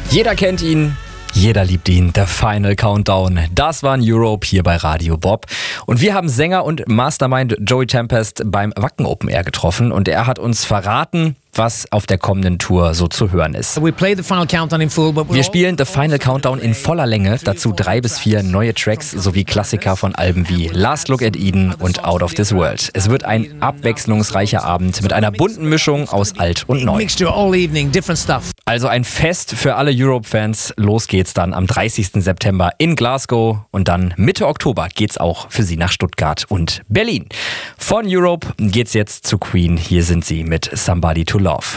Jeder kennt ihn. Jeder liebt ihn, The Final Countdown. Das war Europe hier bei Radio Bob. Und wir haben Sänger und Mastermind Joey Tempest beim Wacken Open Air getroffen. Und er hat uns verraten, was auf der kommenden Tour so zu hören ist. Wir spielen The Final Countdown in voller Länge, dazu 3 bis 4 neue Tracks sowie Klassiker von Alben wie Last Look at Eden und Out of This World. Es wird ein abwechslungsreicher Abend mit einer bunten Mischung aus alt und neu. Also ein Fest für alle Europe-Fans. Los geht's dann am 30. September in Glasgow und dann Mitte Oktober geht's auch für Sie nach Stuttgart und Berlin. Von Europe geht's jetzt zu Queen. Hier sind sie mit Somebody to Love.